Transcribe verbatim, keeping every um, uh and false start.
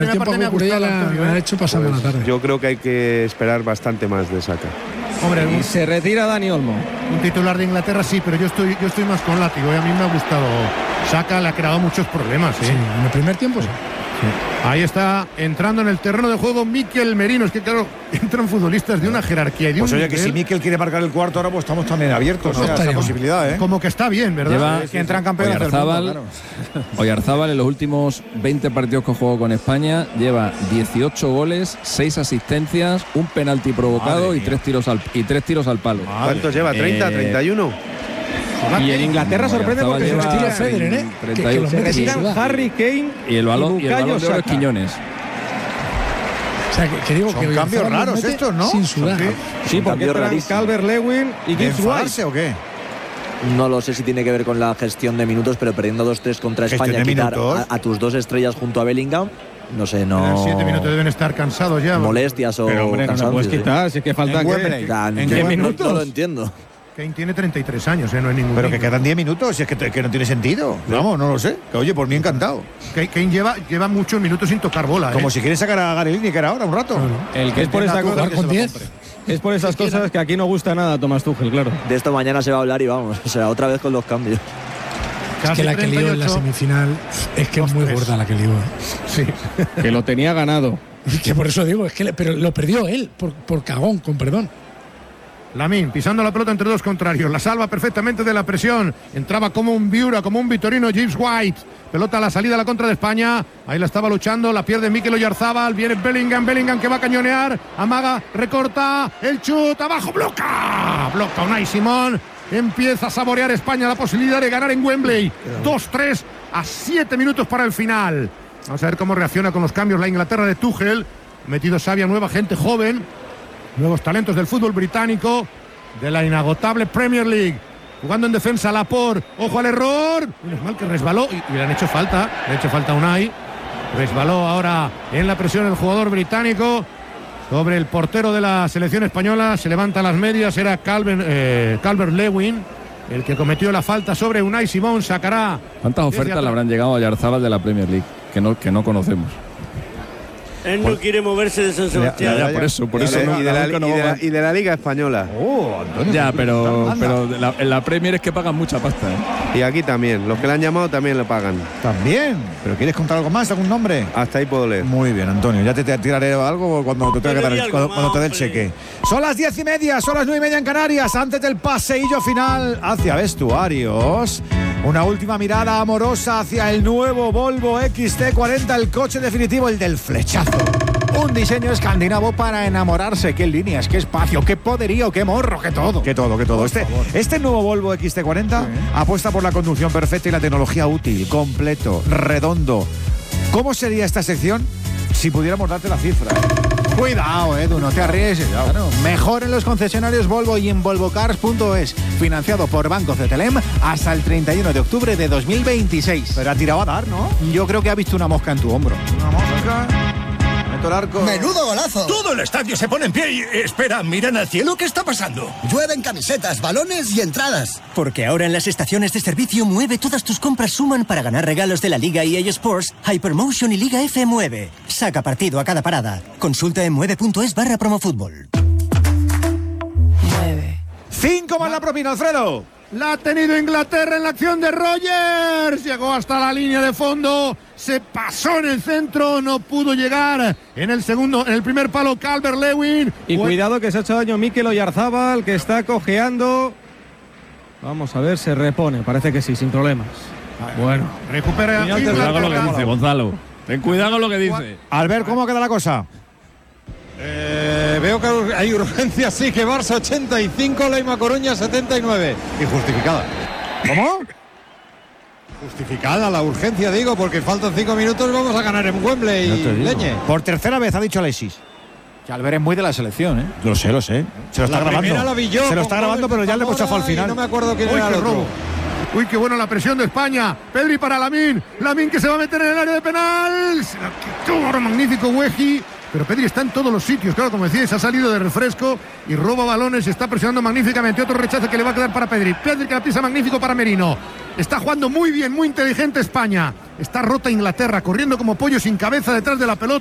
El tiempo que Cucurella la ha hecho pasar pues la tarde. Yo creo que hay que esperar bastante más de Saka. Hombre, y se retira Dani Olmo. Un titular de Inglaterra sí, pero yo estoy, yo estoy más con látigo. Y a mí me ha gustado. Saka le ha creado muchos problemas. ¿eh? Sí, en el primer tiempo sí. Sí. Ahí está entrando en el terreno de juego Mikel Merino. Es que claro, entran futbolistas de una jerarquía y de pues un oye, nivel. que si Mikel quiere marcar el cuarto ahora, pues estamos también abiertos, pues ¿no? A esa posibilidad, ¿eh? Como que está bien, ¿verdad? Lleva, es que entran campeones del mundo, claro. Oyarzábal en los últimos veinte partidos que jugó con España lleva dieciocho goles, seis asistencias, un penalti provocado y tres tiros al y tres tiros al palo. Madre. ¿Cuántos lleva? ¿treinta? Eh, ¿treinta y uno? Y en Inglaterra sorprende porque se lleva retira Federer, ¿eh? treinta y uno. Se retiran Harry Kane y el balón y, y el balón de oro es Quiñones. O sea, que, que digo Son que cambios raros estos, ¿no? Sin sudar. ¿Sí? Sí, porque entran Calvert-Lewin y Gibbs White. ¿O qué? No lo sé si tiene que ver con la gestión de minutos, pero perdiendo dos tres contra ¿Gestión España, de quitar minutos? a, a tus dos estrellas junto a Bellingham, no sé, no. En siete minutos deben estar cansados ya. Molestias o Pero hombre, no cansancios, puedes quitar, ¿sí? si es que falta En que. Wembley. Dan, ¿En yo qué no- minutos? No lo entiendo. Kane tiene treinta y tres años, ¿eh? No es ningún Pero que niño. quedan diez minutos, si es que, te- que no tiene sentido. Vamos, no lo sé. Que, oye, por mí encantado. Kane, Kane lleva, lleva muchos minutos sin tocar bola. ¿eh? Como si quieres sacar a Gary Lineker ahora un rato. El que es por esa cosa, con diez. es por esas cosas que aquí no gusta nada a Tomás Tuchel, claro. De esto mañana se va a hablar y vamos, o sea, otra vez con los cambios. Es que la que lió en la semifinal es que es muy gorda la que lió. Sí. Que lo tenía ganado. Y que por eso digo, es que le, pero lo perdió él, por, por cagón, con perdón. Lamine pisando la pelota entre dos contrarios, la salva perfectamente de la presión, entraba como un Viura, como un Vitorino Gibbs White, pelota a la salida a la contra de España, ahí la estaba luchando, la pierde Mikel Oyarzábal, viene Bellingham, Bellingham que va a cañonear, amaga, recorta, el chut, abajo, bloca, bloca Unai Simón, empieza a saborear España la posibilidad de ganar en Wembley, dos tres a siete minutos para el final. Vamos a ver cómo reacciona con los cambios la Inglaterra de Tuchel, metido Sabia, nueva gente joven, nuevos talentos del fútbol británico, de la inagotable Premier League. Jugando en defensa Laporte. Ojo al error. Menos mal que resbaló. Y, y le han hecho falta. Le ha hecho falta a Unai. Resbaló ahora en la presión el jugador británico sobre el portero de la selección española. Se levanta las medias. Era Calvert, eh, Calvert-Lewin el que cometió la falta sobre Unai Simón. Sacará. ¿Cuántas ofertas le habrán llegado a Oyarzábal de la Premier League que no, que no conocemos? Él no quiere moverse de San Sebastián. Ya, ya, por eso, por eso y, no, de la, nunca no y, de la, vamos a- y de la Liga Española. Oh, Antonio. Ya, pero, Anda. pero de la- en la Premier es que pagan mucha pasta, ¿eh? Y aquí también. Los que le han llamado también le pagan. También. ¿Pero quieres contar algo más? ¿Algún nombre? Hasta ahí puedo leer. Muy bien, Antonio. Ya te, te tiraré algo cuando te, tenga que dar el- algo cuando, más, cuando te dé el hombre. cheque. Son las diez y media, son las nueve y media en Canarias. Antes del paseillo final hacia vestuarios. Una última mirada amorosa hacia el nuevo Volvo X C cuarenta, el coche definitivo, el del flechazo. Un diseño escandinavo para enamorarse. Qué líneas, qué espacio, qué poderío, qué morro, qué todo. Qué todo, qué todo. Este, este nuevo Volvo X C cuarenta apuesta por la conducción perfecta y la tecnología útil, completo, redondo. ¿Cómo sería esta sección si pudiéramos darte la cifra? Cuidado, Edu, no te arriesgues. Claro. Mejor en los concesionarios Volvo y en volvocars punto es. Financiado por Banco Cetelem hasta el treinta y uno de octubre de dos mil veintiséis. Pero ha tirado a dar, ¿no? Yo creo que ha visto una mosca en tu hombro. Una mosca. Meto el arco. ¡Menudo golazo! Todo el estadio se pone en pie y... Espera, miran al cielo, ¿qué está pasando? Llueven camisetas, balones y entradas. Porque ahora en las estaciones de servicio Mueve todas tus compras suman para ganar regalos de la Liga E A Sports, Hypermotion y Liga F Mueve. Saca partido a cada parada. Consulta en mueve punto es barra promofútbol. Cinco más la propina, Alfredo. La ha tenido Inglaterra en la acción de Rogers. Llegó hasta la línea de fondo. Se pasó en el centro. No pudo llegar en el segundo, en el primer palo Calvert-Lewin. Y cuidado que se ha hecho daño Mikel Oyarzábal, que está cojeando. Vamos a ver, se repone. Parece que sí, sin problemas. Bueno. Recupera Ten cuidado con lo que dice, Inglaterra. Gonzalo. Ten cuidado con lo que dice. Albert, ¿cómo queda la cosa? Eh, veo que hay urgencia, sí, que Barça ochenta y cinco, Leima Coruña setenta y nueve. Y justificada. ¿Cómo? Justificada la urgencia, digo, porque faltan cinco minutos, vamos a ganar en Wembley, No te digo. Leñe. Por tercera vez ha dicho Alexis. Que Albert es muy de la selección, ¿eh? Lo sé, lo sé. Se lo está La grabando. primera la vi yo, Se lo está con grabando, gol de pero ya le hemos chafado al Zamora y final. no me acuerdo quién Uy, era qué el otro. robo. Uy, qué bueno la presión de España. Pedri para Lamine. Lamine que se va a meter en el área de penal. Se la quitó ahora magnífico Weji. pero Pedri está en todos los sitios. Claro, como decíais, ha salido de refresco y roba balones, está presionando magníficamente. Otro rechazo que le va a quedar para Pedri. Pedri que la pisa magnífico para Merino. Está jugando muy bien, muy inteligente España. Está rota Inglaterra, corriendo como pollo sin cabeza detrás de la pelota.